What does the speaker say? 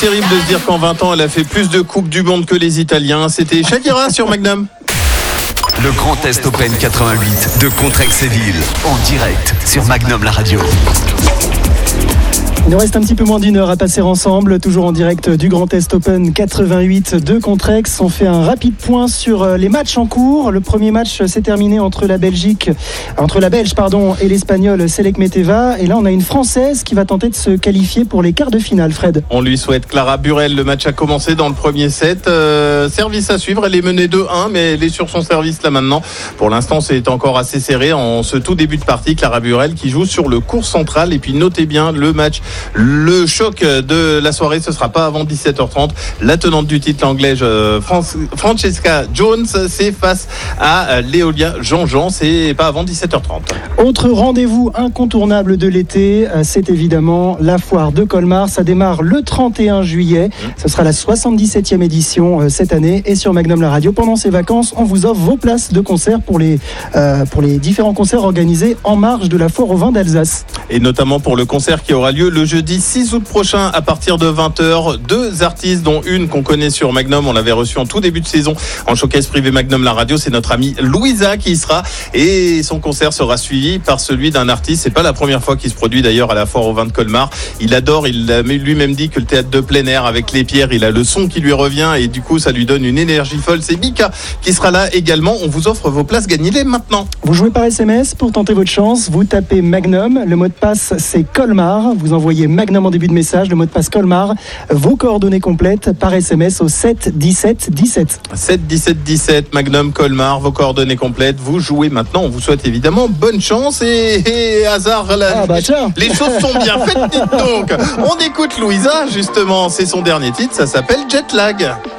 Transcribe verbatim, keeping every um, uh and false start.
terrible de se dire qu'en vingt ans, elle a fait plus de Coupes du Monde que les Italiens. C'était Shakira sur Magnum. Le Grand Est Open quatre-vingt-huit de Contrexéville, en direct sur Magnum la radio. Il nous reste un petit peu moins d'une heure à passer ensemble, toujours en direct du Grand Est Open quatre-vingt-huit de Contrex. On fait un rapide point sur les matchs en cours. Le premier match s'est terminé entre la Belgique, entre la Belge pardon, et l'Espagnol Selek Meteva. Et là, on a une Française qui va tenter de se qualifier pour les quarts de finale. Fred. On lui souhaite Clara Burel. Le match a commencé dans le premier set. Euh, service à suivre. Elle est menée deux un, mais elle est sur son service là maintenant. Pour l'instant, c'est encore assez serré en ce tout début de partie. Clara Burel qui joue sur le court central. Et puis notez bien le match. Le choc de la soirée, ce sera pas avant dix-sept heures trente. La tenante du titre, l'anglaise euh, Francesca Jones, c'est face à Léolia Jean-Jean. C'est pas avant dix-sept heures trente. Autre rendez-vous incontournable de l'été, c'est évidemment la foire de Colmar. Ça démarre le trente et un juillet. Ce sera la soixante-dix-septième édition cette année. Et sur Magnum la radio, pendant ces vacances, on vous offre vos places de concert pour les, euh, pour les différents concerts organisés en marge de la foire au vin d'Alsace. Et notamment pour le concert qui aura lieu le jeudi six août prochain à partir de vingt heures. Deux artistes, dont une qu'on connaît sur Magnum. On l'avait reçue en tout début de saison en showcase privé Magnum la radio. C'est notre amie Louisa qui y sera. Et son concert sera suivi par celui d'un artiste. C'est pas la première fois qu'il se produit d'ailleurs à la foire au vin de Colmar. Il adore, il a lui-même dit que le théâtre de plein air avec les pierres, il a le son qui lui revient et du coup ça lui donne une énergie folle. C'est Mika qui sera là également. On vous offre vos places, gagnez-les maintenant. Vous jouez par S M S pour tenter votre chance. Vous tapez Magnum. Le mot de passe c'est Colmar. Vous envoyez Magnum en début de message, le mot de passe Colmar, vos coordonnées complètes par S M S au sept dix-sept dix-sept. sept dix-sept dix-sept, Magnum Colmar, vos coordonnées complètes. Vous jouez maintenant. On vous souhaite évidemment bonne chance et, et hasard. La, ah bah tiens. Les choses sont bien faites, dites donc. On écoute Louisa, justement. C'est son dernier titre. Ça s'appelle Jet Lag.